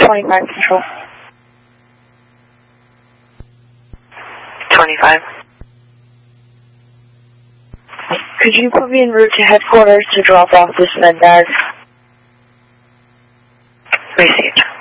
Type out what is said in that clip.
25 control. 25. Could you put me en route to headquarters to drop off this med bag? Received.